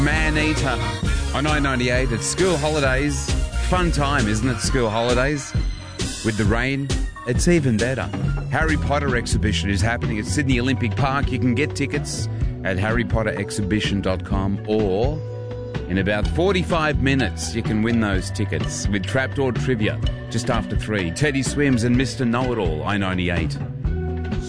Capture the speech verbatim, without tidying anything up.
Man-Eater on nine ninety-eight. It's school holidays. Fun time, isn't it, school holidays? With the rain, it's even better. Harry Potter exhibition is happening at Sydney Olympic Park. You can get tickets at harry potter exhibition dot com, or in about forty-five minutes you can win those tickets with Trapdoor Trivia just after three. Teddy Swims and Mister Know-It-All, I ninety-eight.